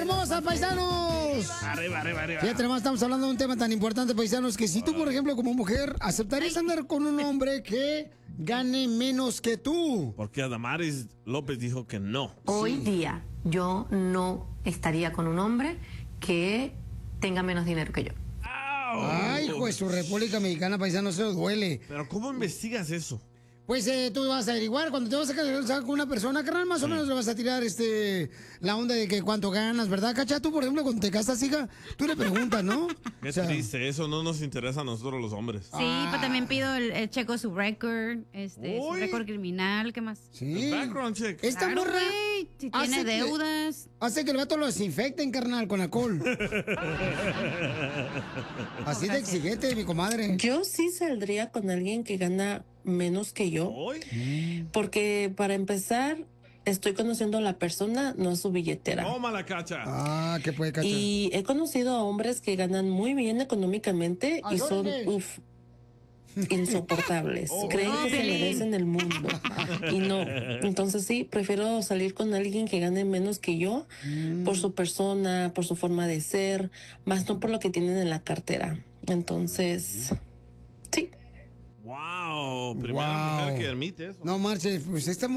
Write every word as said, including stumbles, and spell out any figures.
hermosa, paisanos! Arriba, arriba, arriba. Fíjate, nomás estamos hablando de un tema tan importante, paisanos, que si tú, por ejemplo, como mujer, ¿aceptarías andar con un hombre que gane menos que tú? Porque Adamaris López dijo que no. Hoy Sí. día yo no estaría con un hombre que tenga menos dinero que yo. Ay, pues su República Mexicana, paisano, se lo duele. Pero ¿cómo investigas eso? Pues eh, tú vas a averiguar, cuando te vas a casar con una persona, carnal, más o menos le vas a tirar este la onda de que cuánto ganas, ¿verdad, Cacha? Tú, por ejemplo, cuando te casas, hija, tú le preguntas, ¿no? Qué O sea, triste, eso no nos interesa a nosotros los hombres. Sí, pero también pido el, el checo su récord, este, su Uy. récord criminal, ¿qué más? sí. El background check. Esta Claro, morra güey, si hace tiene que- deudas. hace que el vato lo desinfecten, carnal, con alcohol. Así de exigente, mi comadre. Yo sí saldría con alguien que gana menos que yo, ¿Hoy? porque para empezar, estoy conociendo a la persona, no a su billetera. Toma la cacha. Ah, ¿qué puede, Cacha? Y he conocido a hombres que ganan muy bien económicamente y son, ¡Ayúdame! uff, insoportables. Oh, Creen no, que se Piolín. merecen el mundo. Y no. Entonces sí, prefiero salir con alguien que gane menos que yo por su persona, por su forma de ser, más no por lo que tienen en la cartera. Entonces, sí. Wow, primera Wow. mujer que admite eso. No marches, pues esta